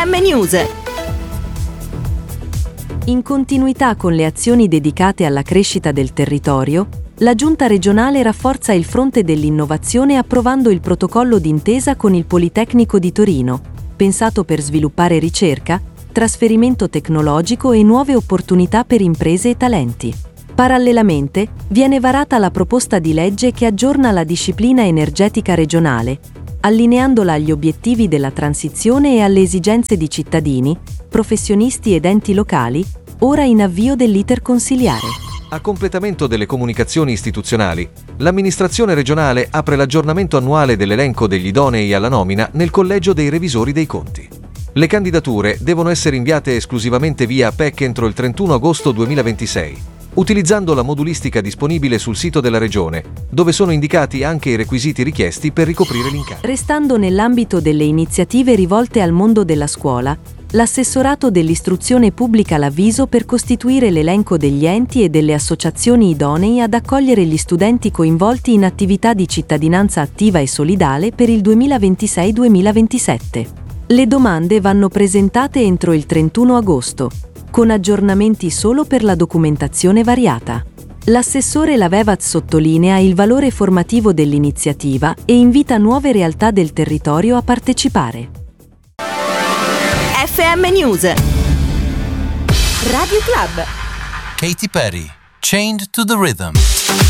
FM News. In continuità con le azioni dedicate alla crescita del territorio, la Giunta regionale rafforza il fronte dell'innovazione approvando il protocollo d'intesa con il Politecnico di Torino, pensato per sviluppare ricerca, trasferimento tecnologico e nuove opportunità per imprese e talenti. Parallelamente, viene varata la proposta di legge che aggiorna la disciplina energetica regionale, allineandola agli obiettivi della transizione e alle esigenze di cittadini, professionisti ed enti locali, ora in avvio dell'iter consiliare. A completamento delle comunicazioni istituzionali, l'amministrazione regionale apre l'aggiornamento annuale dell'elenco degli idonei alla nomina nel collegio dei revisori dei conti. Le candidature devono essere inviate esclusivamente via PEC entro il 31 agosto 2026, utilizzando la modulistica disponibile sul sito della Regione, dove sono indicati anche i requisiti richiesti per ricoprire l'incarico. Restando nell'ambito delle iniziative rivolte al mondo della scuola, l'Assessorato dell'Istruzione pubblica l'avviso per costituire l'elenco degli enti e delle associazioni idonei ad accogliere gli studenti coinvolti in attività di cittadinanza attiva e solidale per il 2026-2027. Le domande vanno presentate entro il 31 agosto, con aggiornamenti solo per la documentazione variata. L'assessore Lavevaz sottolinea il valore formativo dell'iniziativa e invita nuove realtà del territorio a partecipare. FM News. Radio Club. Katy Perry, Chained to the Rhythm.